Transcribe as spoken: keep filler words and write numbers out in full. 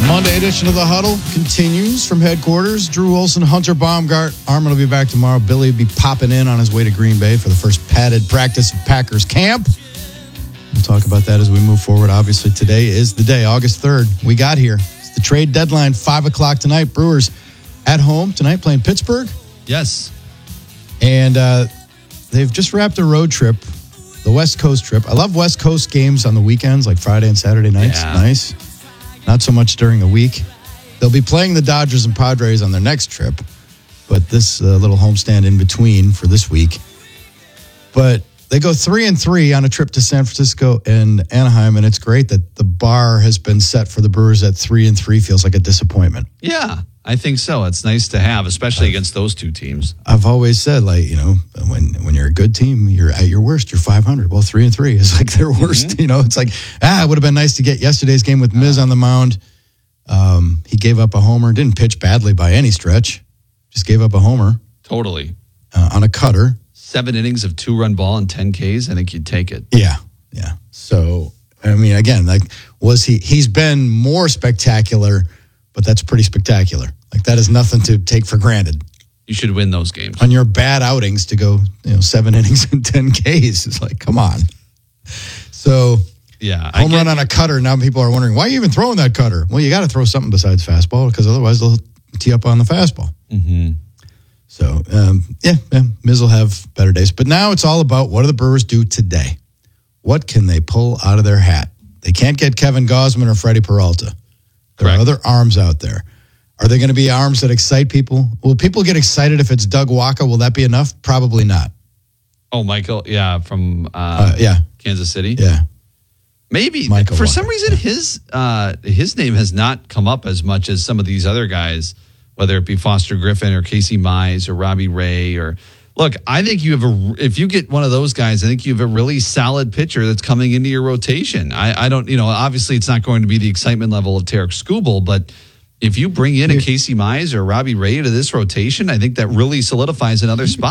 Monday edition of The Huddle continues from headquarters. Drew Olson, Hunter Baumgart. Armin will be back tomorrow. Billy will be popping in on his way to Green Bay for the first padded practice of Packers camp. We'll talk about that as we move forward. Obviously, today is the day, August third. We got here. It's the trade deadline, five o'clock tonight. Brewers at home tonight playing Pittsburgh. Yes. And uh, they've just wrapped a road trip, the West Coast trip. I love West Coast games on the weekends, like Friday and Saturday nights. Yeah. Nice. Not so much during the week. They'll be playing the Dodgers and Padres on their next trip, but this uh, little homestand in between for this week. But they go three and three on a trip to San Francisco and Anaheim, and it's great that the bar has been set for the Brewers at three and three. Feels like a disappointment. Yeah, I think so. It's nice to have, especially against those two teams. I've always said, like, you know, when when you're a good team, you're at your worst, you're five hundred. Well, three and three is like their worst. Mm-hmm. You know, it's like, ah, it would have been nice to get yesterday's game with Miz on the mound. Um, he gave up a homer, didn't pitch badly by any stretch, just gave up a homer. Totally. Uh, on a cutter. Seven innings of two-run ball and ten Ks. I think you'd take it. Yeah, yeah. So, I mean, again, like, was he? He's been more spectacular, but that's pretty spectacular. Like, that is nothing to take for granted. You should win those games. On your bad outings to go, you know, seven innings and ten Ks. It's like, come on. So, yeah, home run on a cutter. Now people are wondering, why are you even throwing that cutter? Well, you got to throw something besides fastball because otherwise they'll tee up on the fastball. Mm-hmm. So, um, yeah, yeah, Miz will have better days. But now it's all about what do the Brewers do today? What can they pull out of their hat? They can't get Kevin Gausman or Freddie Peralta. There Correct. are other arms out there. Are they going to be arms that excite people? Will people get excited if it's Doug Waka? Will that be enough? Probably not. Oh, Michael, yeah, from uh, Uh, yeah, Kansas City. yeah. Maybe. Michael For Waka, some reason, yeah. his uh, his name has not come up as much as some of these other guys, whether it be Foster Griffin or Casey Mize or Robbie Ray. Or look, I think you have a. If you get one of those guys, I think you have a really solid pitcher that's coming into your rotation. I, I don't, you know, obviously it's not going to be the excitement level of Tarek Skubal, but if you bring in a Casey Mize or Robbie Ray to this rotation, I think that really solidifies another spot.